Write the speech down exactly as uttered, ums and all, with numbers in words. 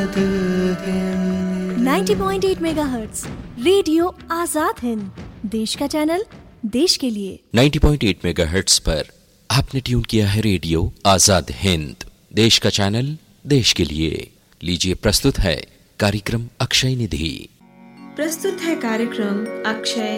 Ninety point eight megahertz radio Azad Hind, देश का channel, देश के लिए। नाइंटी पॉइंट एट मेगाहर्ट्ज़ पर आपने ट्यून किया है रेडियो आजाद हिंद, देश का चैनल, देश के लिए। लीजिए, प्रस्तुत है कार्यक्रम अक्षय निधि। प्रस्तुत है कार्यक्रम अक्षय